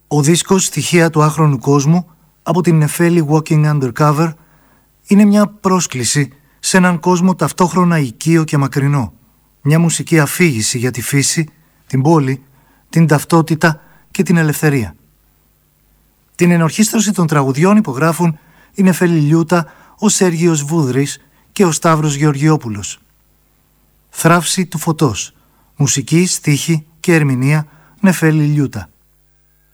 Ο δίσκος «Στοιχεία του άχρονου κόσμου» από την Νεφέλη Walking Undercover είναι μια πρόσκληση σε έναν κόσμο ταυτόχρονα οικείο και μακρινό. Μια μουσική αφήγηση για τη φύση, την πόλη, την ταυτότητα και την ελευθερία. Την ενορχήστρωση των τραγουδιών υπογράφουν η Νεφέλη Λιούτα, ο Σέργιος Βούδρης και ο Σταύρος Γεωργιόπουλος. Θράψη του φωτός. Μουσική, στίχη και ερμηνεία Νεφέλη Λιούτα.